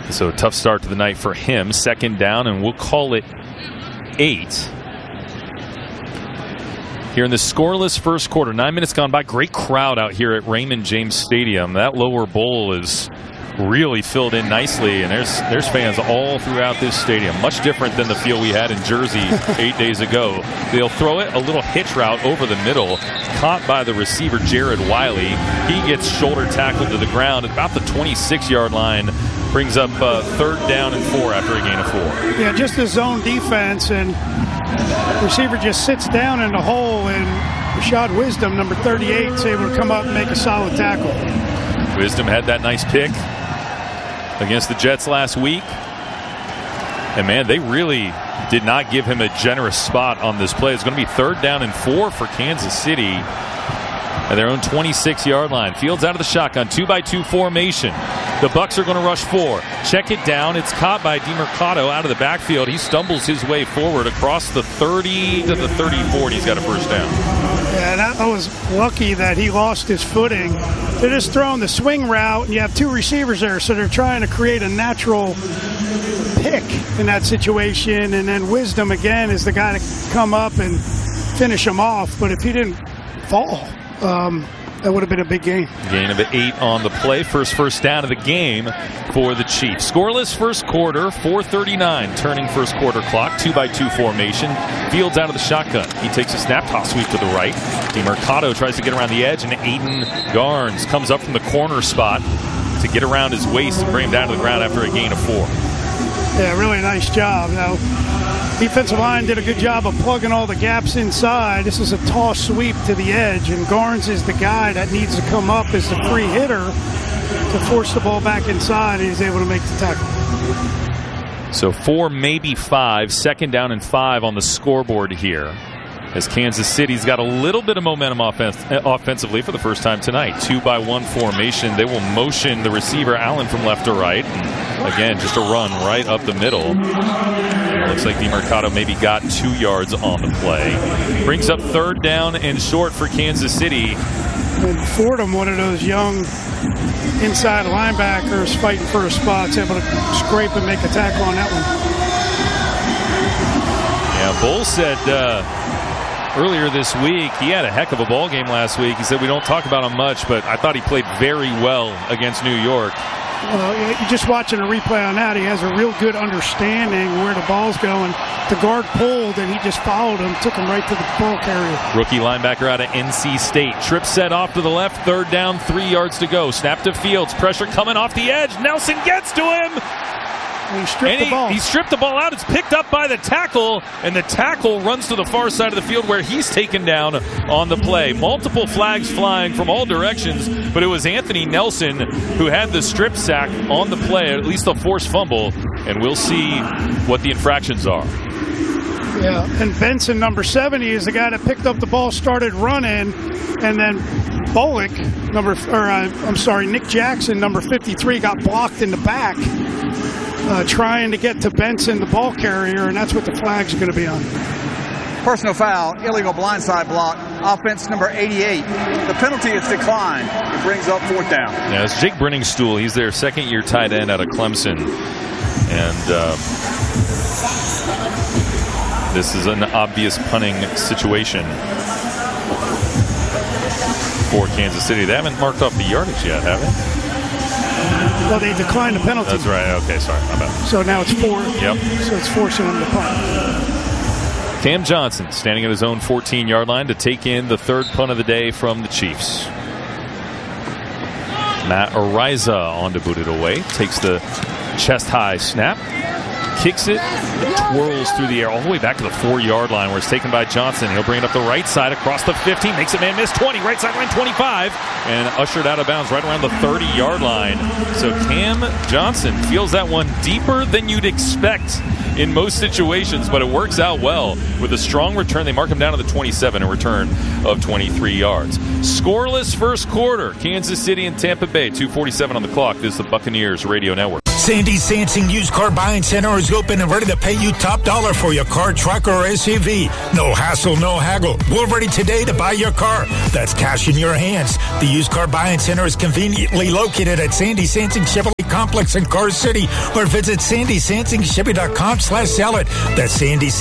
So tough start to the night for him. Second down, and we'll call it 8. Here in the scoreless first quarter, 9 minutes gone by. Great crowd out here at Raymond James Stadium. That lower bowl is really filled in nicely, and there's fans all throughout this stadium. Much different than the field we had in Jersey 8 days ago. They'll throw it, a little hitch route over the middle, caught by the receiver Jared Wiley. He gets shoulder tackled to the ground at about the 26-yard line. Brings up third down and 4 after a gain of 4. Yeah, just a zone defense, and the receiver just sits down in the hole, and Rashad Wisdom, number 38, is able to come up and make a solid tackle. Wisdom had that nice pick against the Jets last week. And, man, they really did not give him a generous spot on this play. It's going to be third down and 4 for Kansas City at their own 26-yard line. Fields out of the shotgun, 2-by-2 formation. The Bucs are going to rush 4. Check it down. It's caught by DeMercado out of the backfield. He stumbles his way forward across the 30 to the 30-40. He's got a first down. Yeah, that was lucky that he lost his footing. They're just throwing the swing route, and you have 2 receivers there, so they're trying to create a natural pick in that situation. And then Wisdom, again, is the guy to come up and finish him off. But if he didn't fall, that would have been a big gain. Gain of 8 on the play. First down of the game for the Chiefs. Scoreless first quarter, 4:39 turning first quarter clock, 2-by-2 formation. Fields out of the shotgun. He takes a snap, toss sweep to the right. DeMercado tries to get around the edge, and Aiden Garnes comes up from the corner spot to get around his waist and bring him down to the ground after a gain of 4. Yeah, really nice job. Now, defensive line did a good job of plugging all the gaps inside. This is a toss sweep to the edge, and Garnes is the guy that needs to come up as the free hitter to force the ball back inside, and he's able to make the tackle. So 4, maybe 5, second down and 5 on the scoreboard here, as Kansas City's got a little bit of momentum offensively for the first time tonight. 2-by-1 formation. They will motion the receiver Allen from left to right. And again, just a run right up the middle. It looks like DeMercado maybe got 2 yards on the play. Brings up third down and short for Kansas City. And Fordham, one of those young inside linebackers fighting for a spot, is able to scrape and make a tackle on that one. Yeah, Bull said earlier this week he had a heck of a ball game last week. He said we don't talk about him much, but I thought he played very well against New York. Well, you're just watching a replay on that. He has a real good understanding where the ball's going. The guard pulled, and he just followed him, took him right to the ball carrier. Rookie linebacker out of NC State. Trip set off to the left, third down, 3 yards to go. Snap to Fields, pressure coming off the edge. Nelson gets to him. He stripped the ball. He stripped the ball out. It's picked up by the tackle, and the tackle runs to the far side of the field where he's taken down on the play. Multiple flags flying from all directions, but it was Anthony Nelson who had the strip sack on the play, at least a forced fumble, and we'll see what the infractions are. Yeah, and Benson, number 70, is the guy that picked up the ball, started running, and then Bullock, Nick Jackson, number 53, got blocked in the back. Trying to get to Benson, the ball carrier, and that's what the flag's going to be on. Personal foul, illegal blindside block, offense number 88. The penalty is declined. It brings up fourth down. Yeah, it's Jake Brenningstool. He's their second-year tight end out of Clemson. And this is an obvious punting situation for Kansas City. They haven't marked off the yardage yet, have they? Well, they declined the penalty. That's right. Okay, sorry. My bad. So now it's 4. Yep. So it's forcing them to punt. Cam Johnson standing at his own 14-yard line to take in the third punt of the day from the Chiefs. Matt Ariza on to boot it away. Takes the chest-high snap. Kicks it, twirls through the air all the way back to the 4-yard line where it's taken by Johnson. He'll bring it up the right side across the 15, makes a man miss, 20, right sideline 25, and ushered out of bounds right around the 30-yard line. So Cam Johnson feels that one deeper than you'd expect in most situations, but it works out well with a strong return. They mark him down to the 27, a return of 23 yards. Scoreless first quarter, Kansas City and Tampa Bay, 2:47 on the clock. This is the Buccaneers Radio Network. Sandy Sansing Used Car Buying Center is open and ready to pay you top dollar for your car, truck, or SUV. No hassle, no haggle. We're ready today to buy your car. That's cash in your hands. The Used Car Buying Center is conveniently located at Sandy Sansing Chevrolet Complex in Car City, or visit sandysansingchevy.com/sell it. That's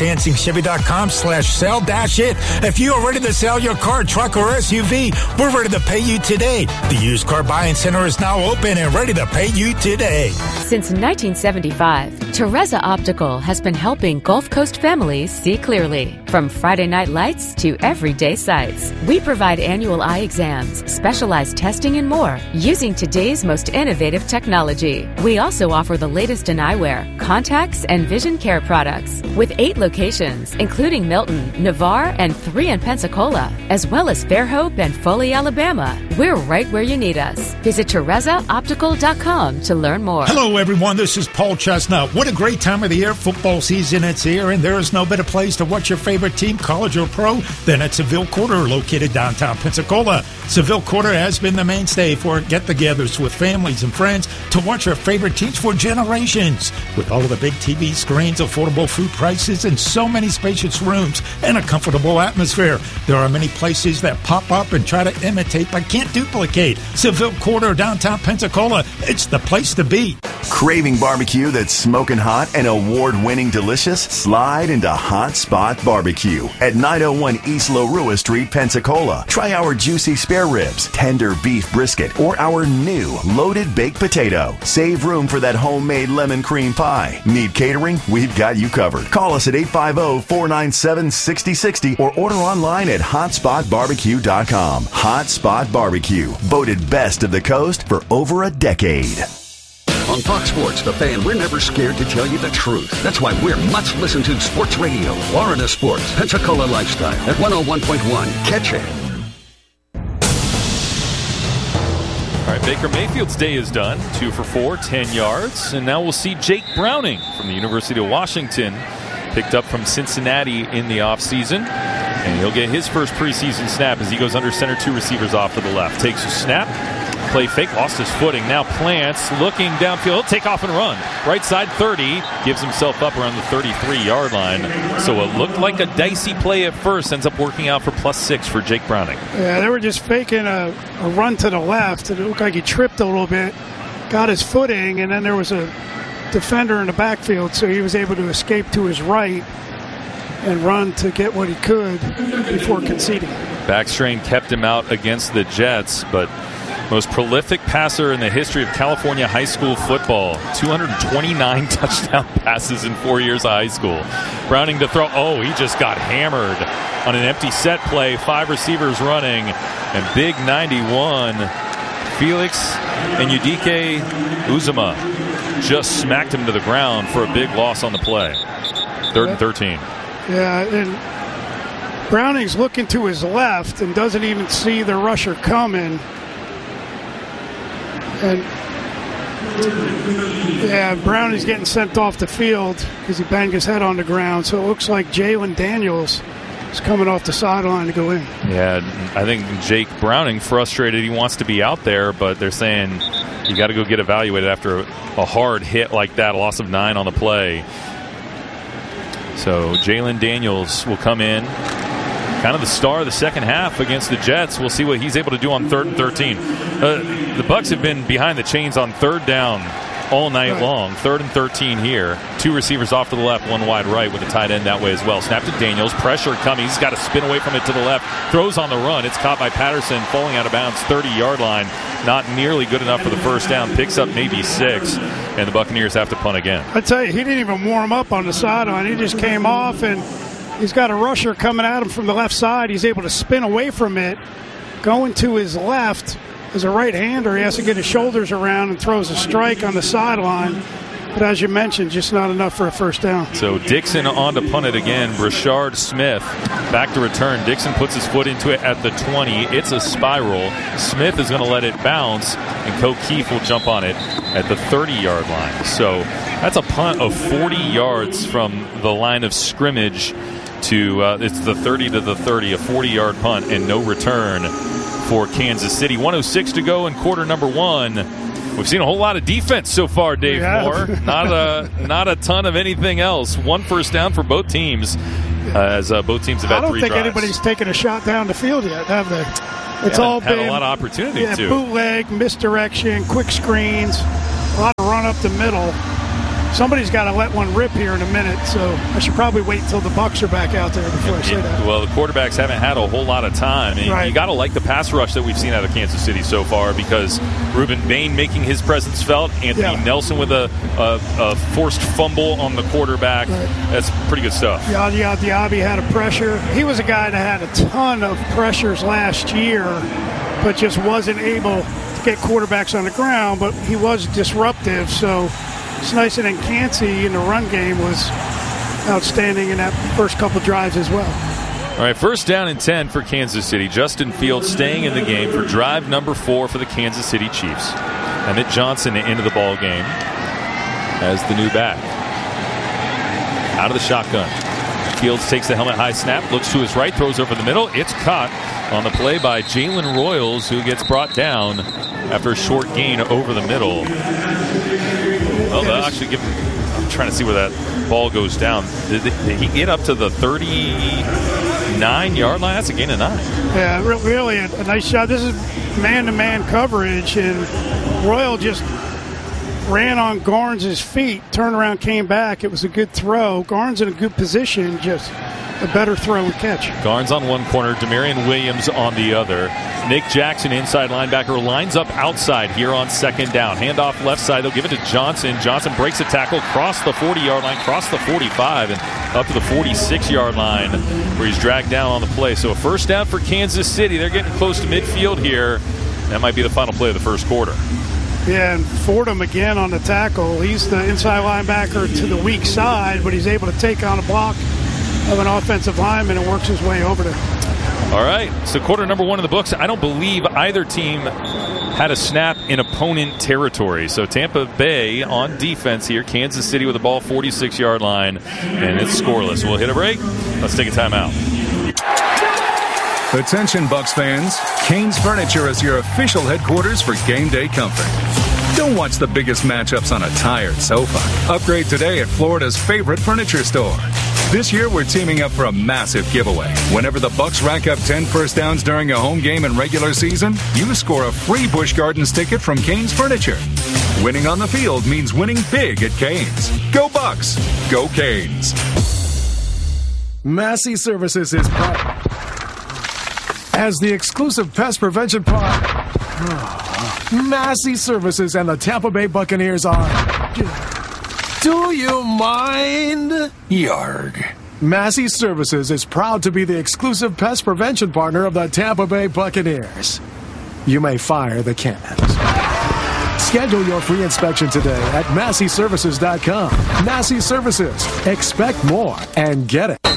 sandysansingchevy.com/sell-it. If you are ready to sell your car, truck, or SUV, we're ready to pay you today. The Used Car Buying Center is now open and ready to pay you today. Since 1975, Teresa Optical has been helping Gulf Coast families see clearly. From Friday night lights to everyday sights, we provide annual eye exams, specialized testing, and more using today's most innovative technology. We also offer the latest in eyewear, contacts, and vision care products. With 8 locations, including Milton, Navarre, and 3 in Pensacola, as well as Fairhope and Foley, Alabama, we're right where you need us. Visit TeresaOptical.com to learn more. Hello, everyone. This is Paul Chestnut. What a great time of the year. Football season, it's here, and there is no better place to watch your favorite team, college or pro, than at Seville Quarter, located downtown Pensacola. Seville Quarter has been the mainstay for get-togethers with families and friends to watch your favorite teams for generations. With all of the big TV screens, affordable food prices, and so many spacious rooms and a comfortable atmosphere, there are many places that pop up and try to imitate but can't duplicate. Seville Quarter, downtown Pensacola, it's the place to be. Craving barbecue that's smoking hot and award-winning delicious? Slide into Hot Spot Barbecue at 901 East Lorua Street, Pensacola. Try our juicy spare ribs, tender beef brisket, or our new loaded baked potato. Save room for that homemade lemon cream pie. Need catering? We've got you covered. Call us at 850-497-6060 or order online at hotspotbarbecue.com. Hot Spot Barbecue, voted best of the coast for over a decade. On Fox Sports, The Fan, we're never scared to tell you the truth. That's why we're much listened to sports radio. Florida Sports, Pensacola Lifestyle at 101.1. Catch it. All right, Baker Mayfield's day is done. 2 for 4, 10 yards. And now we'll see Jake Browning from the University of Washington, picked up from Cincinnati in the offseason. And he'll get his first preseason snap as he goes under center, 2 receivers off to the left. Takes a snap. Play fake, lost his footing. Now plants, looking downfield. He'll take off and run. Right side 30, gives himself up around the 33-yard line. So it looked like a dicey play at first. Ends up working out for +6 for Jake Browning. Yeah, they were just faking a run to the left. It looked like he tripped a little bit, got his footing, and then there was a defender in the backfield, so he was able to escape to his right and run to get what he could before conceding. Back strain kept him out against the Jets, but most prolific passer in the history of California high school football. 229 touchdown passes in 4 years of high school. Browning to throw. Oh, he just got hammered on an empty set play. 5 receivers running. And big 91, Felix and Udike Uzama just smacked him to the ground for a big loss on the play. 3rd and 13. Yeah, and Browning's looking to his left and doesn't even see the rusher coming. And yeah, Browning's getting sent off the field because he banged his head on the ground. So it looks like Jalen Daniels is coming off the sideline to go in. Yeah, I think Jake Browning frustrated. He wants to be out there, but they're saying you got to go get evaluated after a hard hit like that, a loss of 9 on the play. So Jalen Daniels will come in, kind of the star of the second half against the Jets. We'll see what he's able to do on 3rd and 13. The Bucs have been behind the chains on 3rd down all night long. 3rd and 13 here. 2 receivers off to the left, 1 wide right with a tight end that way as well. Snap to Daniels. Pressure coming. He's got to spin away from it to the left. Throws on the run. It's caught by Patterson, falling out of bounds, 30-yard line. Not nearly good enough for the first down. Picks up maybe 6, and the Buccaneers have to punt again. I tell you, he didn't even warm up on the sideline. He just came off, and he's got a rusher coming at him from the left side. He's able to spin away from it, going to his left. As a right-hander, he has to get his shoulders around and throws a strike on the sideline. But as you mentioned, just not enough for a first down. So Dixon on to punt it again. Brashard Smith back to return. Dixon puts his foot into it at the 20. It's a spiral. Smith is going to let it bounce, and O'Keefe will jump on it at the 30-yard line. So that's a punt of 40 yards from the line of scrimmage to it's the 30 to the 30, a 40-yard punt and no return for Kansas City. 1:06 to go in quarter number 1. We've seen a whole lot of defense so far, Dave Moore. Not a ton of anything else. 1 first down for both teams, as both teams have had 3 drives. I don't think anybody's taken a shot down the field yet, have they? It's all had been a lot of opportunity, too. Bootleg, misdirection, quick screens, a lot of run up the middle. Somebody's got to let one rip here in a minute, so I should probably wait until the Bucs are back out there before I say that. Well, the quarterbacks haven't had a whole lot of time. And right. You got to like the pass rush that we've seen out of Kansas City so far, because Ruben Bain making his presence felt, Anthony Nelson with a forced fumble on the quarterback. Right. That's pretty good stuff. Yaya Diaby had a pressure. He was a guy that had a ton of pressures last year, but just wasn't able to get quarterbacks on the ground, but he was disruptive, so Snyson and Kancey in the run game was outstanding in that first couple drives as well. All right, first down and 10 for Kansas City. Justin Fields staying in the game for drive number 4 for the Kansas City Chiefs. Emmett Johnson into the ball game as the new back. Out of the shotgun. Fields takes the helmet high snap, looks to his right, throws over the middle. It's caught on the play by Jalen Royals, who gets brought down after a short gain over the middle. Well, they'll actually give him, I'm trying to see where that ball goes down. Did he get up to the 39-yard line? That's a gain of 9. Yeah, really a nice shot. This is man-to-man coverage, and Royal just ran on Garnes' feet, turned around, came back. It was a good throw. Garnes in a good position, just a better throw and catch. Garnes on one corner, Demarion Williams on the other. Nick Jackson, inside linebacker, lines up outside here on second down. Handoff left side. They'll give it to Johnson. Johnson breaks a tackle, cross the 40-yard line, cross the 45, and up to the 46-yard line where he's dragged down on the play. So a first down for Kansas City. They're getting close to midfield here. That might be the final play of the first quarter. Yeah, and Fordham again on the tackle. He's the inside linebacker to the weak side, but he's able to take on a block of an offensive lineman and works his way over there. All right, so quarter number 1 in the books. I don't believe either team had a snap in opponent territory. So Tampa Bay on defense here. Kansas City with the ball, 46-yard line, and it's scoreless. We'll hit a break. Let's take a timeout. Attention, Bucs fans. Canes Furniture is your official headquarters for game day comfort. Don't watch the biggest matchups on a tired sofa. Upgrade today at Florida's favorite furniture store. This year, we're teaming up for a massive giveaway. Whenever the Bucs rack up 10 first downs during a home game in regular season, you score a free Busch Gardens ticket from Canes Furniture. Winning on the field means winning big at Canes. Go Bucs! Go Canes! Massey Services is proud as the exclusive pest prevention partner. Massey Services and the Tampa Bay Buccaneers are. Do you mind? Yarg. Massey Services is proud to be the exclusive pest prevention partner of the Tampa Bay Buccaneers. You may fire the cannons. Schedule your free inspection today at MasseyServices.com. Massey Services. Expect more and get it.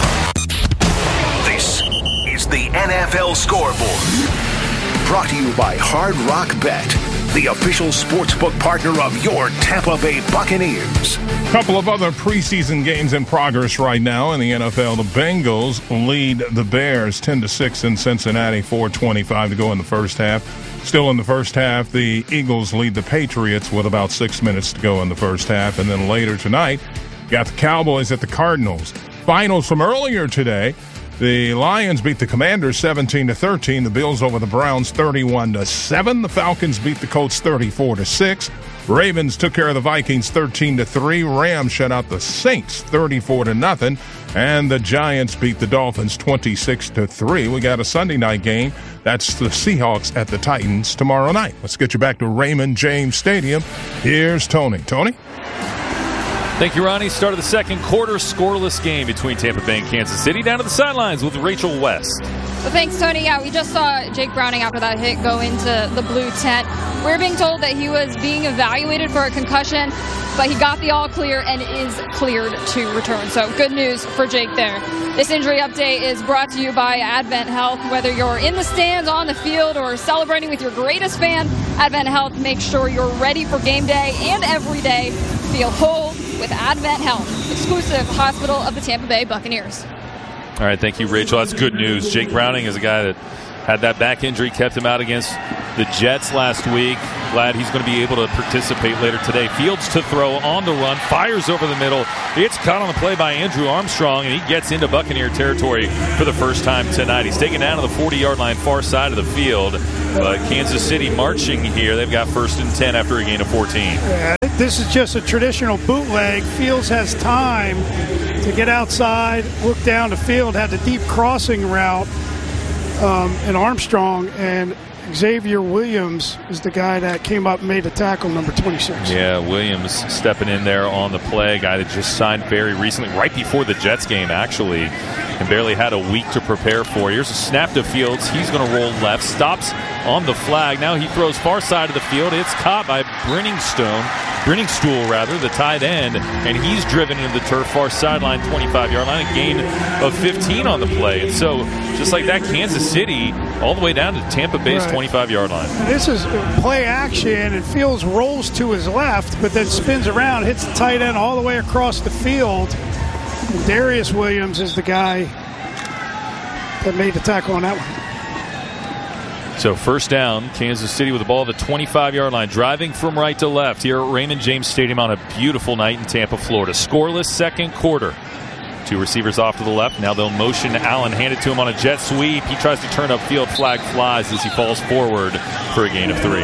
This is the NFL Scoreboard. Brought to you by Hard Rock Bet, the official sportsbook partner of your Tampa Bay Buccaneers. A couple of other preseason games in progress right now in the NFL. The Bengals lead the Bears 10-6 in Cincinnati, 4:25 to go in the first half. Still in the first half, the Eagles lead the Patriots with about 6 minutes to go in the first half. And then later tonight, got the Cowboys at the Cardinals. Finals from earlier today. The Lions beat the Commanders 17-13. The Bills over the Browns 31-7. The Falcons beat the Colts 34-6. Ravens took care of the Vikings 13-3. Rams shut out the Saints 34-0. And the Giants beat the Dolphins 26-3. We got a Sunday night game. That's the Seahawks at the Titans tomorrow night. Let's get you back to Raymond James Stadium. Here's Tony. Tony? Thank you, Ronnie. Start of the second quarter, scoreless game between Tampa Bay and Kansas City. Down to the sidelines with Rachel West. Well, thanks, Tony. Yeah, we just saw Jake Browning after that hit go into the blue tent. We're being told that he was being evaluated for a concussion, but he got the all clear and is cleared to return. So good news for Jake there. This injury update is brought to you by Advent Health. Whether you're in the stands, on the field, or celebrating with your greatest fan, Advent Health makes sure you're ready for game day and every day. Feel whole with Advent Health, exclusive hospital of the Tampa Bay Buccaneers. All right, thank you, Rachel. That's good news. Jake Browning is a guy that Had that back injury, kept him out against the Jets last week. Glad he's going to be able to participate later today. Fields to throw on the run, fires over the middle. It's caught on the play by Andrew Armstrong, and he gets into Buccaneer territory for the first time tonight. He's taken down to the 40-yard line, far side of the field. But Kansas City marching here. They've got 1st and 10 after a gain of 14. Yeah, this is just a traditional bootleg. Fields has time to get outside, look down the field, had the deep crossing route, and Armstrong and Xavier Williams is the guy that came up and made the tackle, number 26. Yeah, Williams stepping in there on the play. Guy that just signed very recently, right before the Jets game, actually, and barely had a week to prepare for. Here's a snap to Fields. He's going to roll left, stops on the flag. Now he throws far side of the field. It's caught by Brenningstool, the tight end, and he's driven into the turf, far sideline, 25-yard line, a gain of 15 on the play. And so, just like that, Kansas City all the way down to Tampa Bay's 25-yard line. This is play action, and Fields rolls to his left, but then spins around, hits the tight end all the way across the field. And Darius Williams is the guy that made the tackle on that one. So first down, Kansas City with the ball at the 25-yard line, driving from right to left here at Raymond James Stadium on a beautiful night in Tampa, Florida. Scoreless second quarter. 2 receivers off to the left. Now they'll motion Allen, hand it to him on a jet sweep. He tries to turn upfield, flag flies as he falls forward for a gain of 3.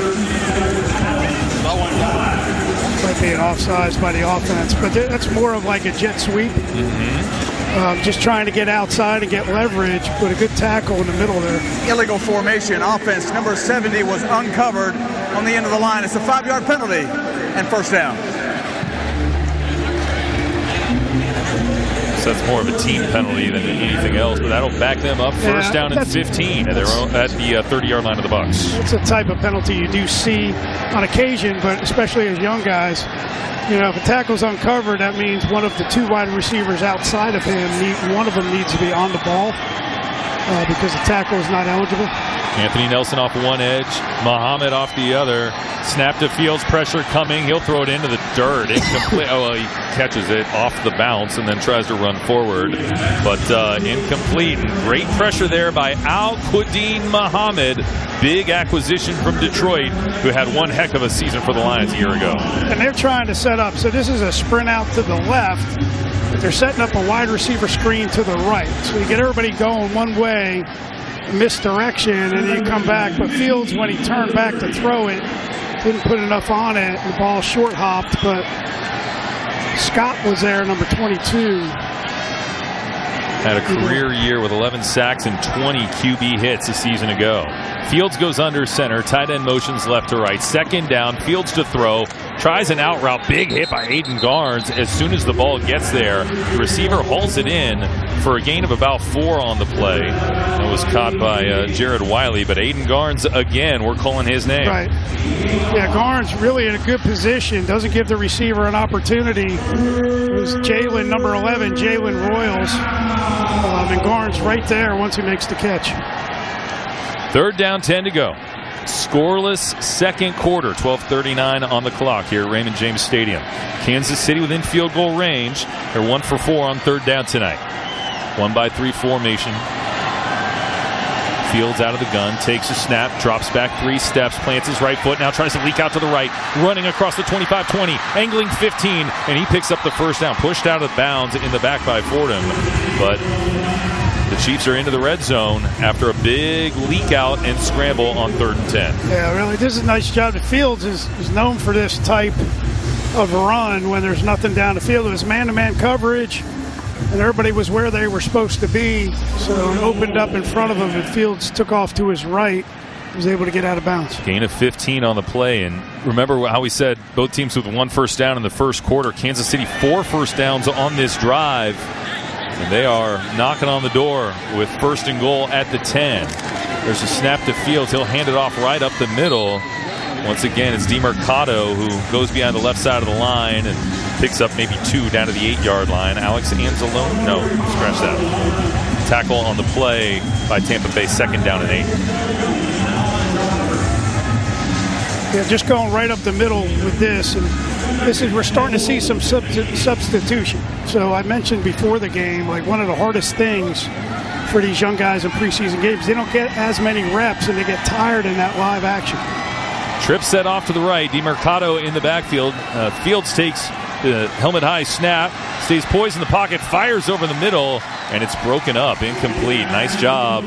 Might be an offsides by the offense, but that's more of like a jet sweep. Just trying to get outside and get leverage, but a good tackle in the middle there. Illegal formation offense. Number 70 was uncovered on the end of the line. It's a 5-yard penalty and first down. So that's more of a team penalty than anything else, but that'll back them up first down and 15 at the 30-yard line of the Bucs. It's a type of penalty you do see on occasion, but especially as young guys. You know, if a tackle's uncovered, that means one of the 2 wide receivers outside of him, one of them needs to be on the ball because the tackle is not eligible. Anthony Nelson off one edge, Muhammad off the other. Snap to Fields, pressure coming. He'll throw it into the dirt. Incomplete. He catches it off the bounce and then tries to run forward. But incomplete. And great pressure there by Al-Quadin Muhammad. Big acquisition from Detroit, who had one heck of a season for the Lions a year ago. And they're trying to set up. So this is a sprint out to the left. But they're setting up a wide receiver screen to the right. So you get everybody going one way, misdirection, and then you come back. But Fields, when he turned back to throw it, didn't put enough on it. The ball short hopped, but Scott was there, number 22. Had a career year with 11 sacks and 20 QB hits a season ago. Fields goes under center. Tight end motions left to right. Second down. Fields to throw. Tries an out route. Big hit by Aiden Garnes. As soon as the ball gets there, the receiver hauls it in for a gain of about 4 on the play. It was caught by Jared Wiley. But Aiden Garnes, again, we're calling his name. Right. Yeah, Garnes really in a good position. Doesn't give the receiver an opportunity. It was Jalen, number 11, Jalen Royals. And Garnes right there once he makes the catch. Third down, 10 to go. Scoreless second quarter, 12:39 on the clock here at Raymond James Stadium. Kansas City within field goal range. They're 1 for 4 on third down tonight. 1-by-3 formation. Fields out of the gun, takes a snap, drops back 3 steps, plants his right foot, now tries to leak out to the right, running across the 25-20, angling 15, and he picks up the first down, pushed out of bounds in the back by Fordham. But the Chiefs are into the red zone after a big leak out and scramble on 3rd and 10. Yeah, really, this is a nice job. The Fields is known for this type of run when there's nothing down the field. It was man-to-man coverage, and everybody was where they were supposed to be. So it opened up in front of him, and Fields took off to his right. He was able to get out of bounds. Gain of 15 on the play. And remember how we said both teams with 1 first down in the first quarter. Kansas City 4 first downs on this drive. And they are knocking on the door with 1st and goal at the 10. There's a snap to Fields. He'll hand it off right up the middle. Once again, it's DeMercado who goes behind the left side of the line and picks up maybe 2 down to the 8-yard line. Alex Anzalone? No, scratch that. Tackle on the play by Tampa Bay, 2nd down and 8. Yeah, just going right up the middle with this. And we're starting to see some substitution. So I mentioned before the game, like one of the hardest things for these young guys in preseason games. They don't get as many reps, and they get tired in that live action. Trip set off to the right. DeMercado in the backfield. Fields takes the helmet-high snap, stays poised in the pocket, fires over the middle, and it's broken up. Incomplete. Nice job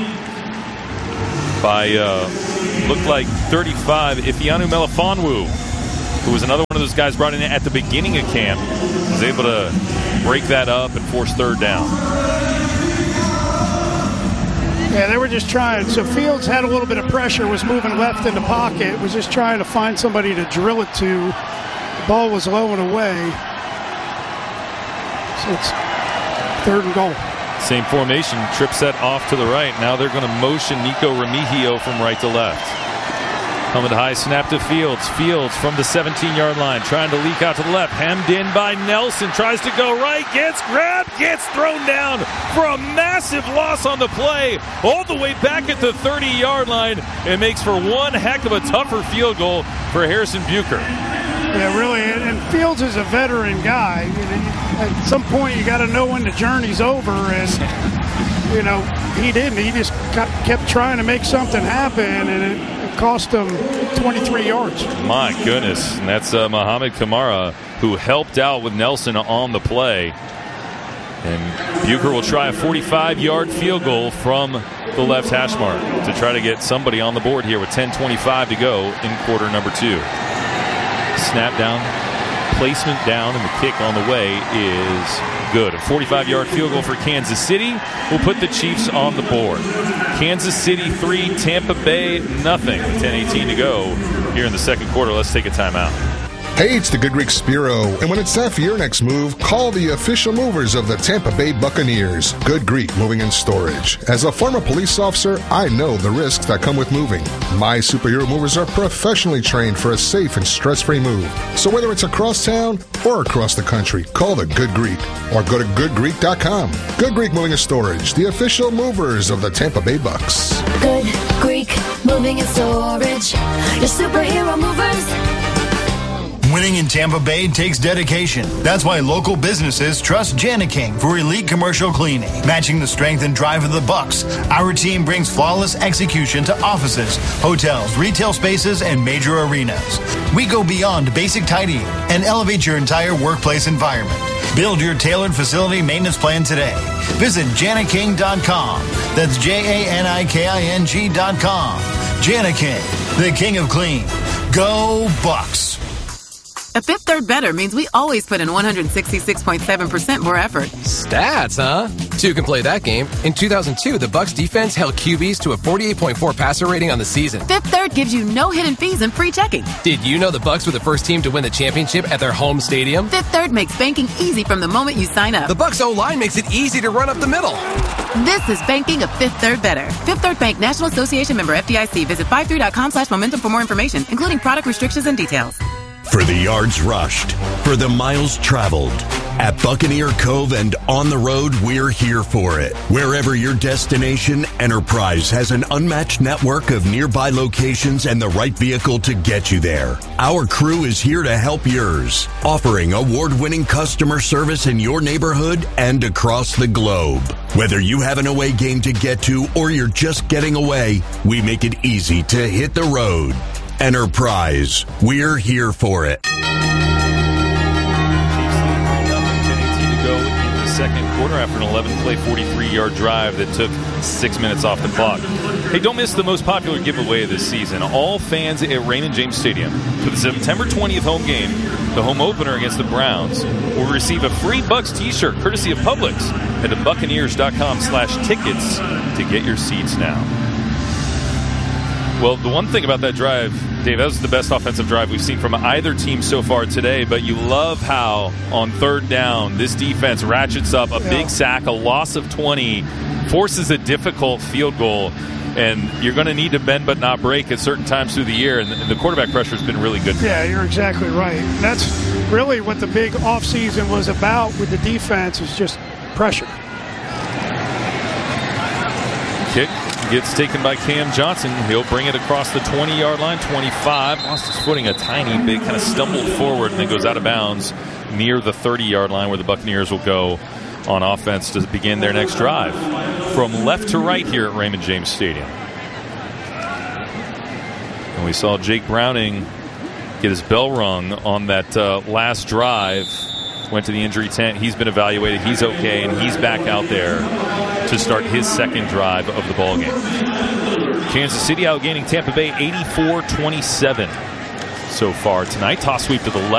by, looked like 35, Ifeanu Melifonwu, who was another one of those guys brought in at the beginning of camp. Was able to break that up and force third down. Yeah, they were just trying. So Fields had a little bit of pressure, was moving left in the pocket, was just trying to find somebody to drill it to. The ball was low and away. So it's 3rd and goal. Same formation, trip set off to the right. Now they're going to motion Nico Remigio from right to left. Helmet high snap to Fields. Fields from the 17-yard line, trying to leak out to the left. Hemmed in by Nelson. Tries to go right. Gets grabbed. Gets thrown down for a massive loss on the play. All the way back at the 30-yard line. And makes for one heck of a tougher field goal for Harrison Bucher. Yeah, really. And Fields is a veteran guy. At some point, you got to know when the journey's over. And, he didn't. He just kept trying to make something happen. And it cost him 23 yards. My goodness. And that's Mohamed Kamara, who helped out with Nelson on the play. And Bucher will try a 45-yard field goal from the left hash mark to try to get somebody on the board here with 10:25 to go in quarter number 2. Snap down, placement down, and the kick on the way is good. A 45-yard field goal for Kansas City will put the Chiefs on the board. Kansas City 3, Tampa Bay nothing. 10:18 to go here in the second quarter. Let's take a timeout. Hey, it's the Good Greek Spiro, and when it's time for your next move, call the official movers of the Tampa Bay Buccaneers, Good Greek Moving and Storage. As a former police officer, I know the risks that come with moving. My superhero movers are professionally trained for a safe and stress-free move. So whether it's across town or across the country, call the Good Greek or go to goodgreek.com. Good Greek Moving and Storage, the official movers of the Tampa Bay Bucs. Good Greek Moving and Storage, your superhero movers. Winning in Tampa Bay takes dedication. That's why local businesses trust Jani-King for elite commercial cleaning. Matching the strength and drive of the Bucs, our team brings flawless execution to offices, hotels, retail spaces, and major arenas. We go beyond basic tidying and elevate your entire workplace environment. Build your tailored facility maintenance plan today. Visit Jani-King.com. That's Janiking.com. Jani-King, the king of clean. Go Bucs. A Fifth Third Better means we always put in 166.7% more effort. Stats, huh? Two can play that game. In 2002, the Bucs defense held QBs to a 48.4 passer rating on the season. Fifth Third gives you no hidden fees and free checking. Did you know the Bucs were the first team to win the championship at their home stadium? Fifth Third makes banking easy from the moment you sign up. The Bucs O-line makes it easy to run up the middle. This is banking a Fifth Third Better. Fifth Third Bank, National Association member FDIC. Visit 53.com/momentum for more information, including product restrictions and details. For the yards rushed, for the miles traveled, at Buccaneer Cove and on the road, we're here for it. Wherever your destination, Enterprise has an unmatched network of nearby locations and the right vehicle to get you there. Our crew is here to help yours, offering award-winning customer service in your neighborhood and across the globe. Whether you have an away game to get to or you're just getting away, we make it easy to hit the road. Enterprise, we're here for it. 10:18 to go in the second quarter after an 11-play, 43-yard drive that took 6 minutes off the clock. Hey, don't miss the most popular giveaway of this season. All fans at Raymond James Stadium for the September 20th home game, the home opener against the Browns, will receive a free Bucs t-shirt courtesy of Publix. Head to Buccaneers.com/tickets to get your seats now. Well, the one thing about that drive, Dave, that was the best offensive drive we've seen from either team so far today, but you love how on third down this defense ratchets up a big sack, a loss of 20, forces a difficult field goal, and you're going to need to bend but not break at certain times through the year, and the quarterback pressure has been really good. Yeah, you're exactly right. And that's really what the big offseason was about with the defense, is just pressure. Kick gets taken by Cam Johnson. He'll bring it across the 20-yard line, 25. Lost his footing a tiny bit, kind of stumbled forward, and then goes out of bounds near the 30-yard line where the Buccaneers will go on offense to begin their next drive. From left to right here at Raymond James Stadium. And we saw Jake Browning get his bell rung on that last drive. Went to the injury tent. He's been evaluated. He's okay, and he's back out there to start his second drive of the ballgame. Kansas City outgaining Tampa Bay 84-27 so far tonight. Toss sweep to the left.